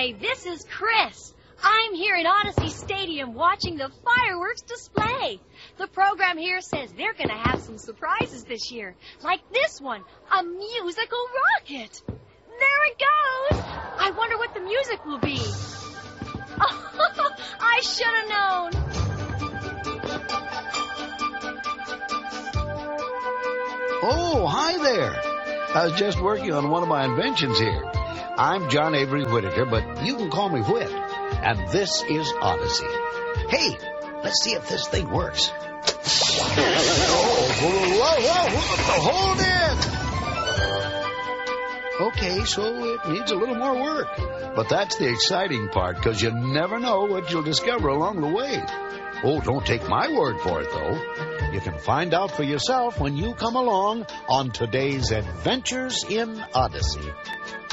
Hi, this is Chris. I'm here in Odyssey Stadium watching the fireworks display. The program here says they're going to have some surprises this year, like this one, a musical rocket. There it goes. I wonder what the music will be. Oh, I should have known. Oh, hi there. I was just working on one of my inventions here. I'm John Avery Whittaker, but you can call me Whit. And this is Odyssey. Hey, let's see if this thing works. Whoa, hold it! Okay, so it needs a little more work. But that's the exciting part, because you never know what you'll discover along the way. Oh, don't take my word for it, though. You can find out for yourself when you come along on today's Adventures in Odyssey.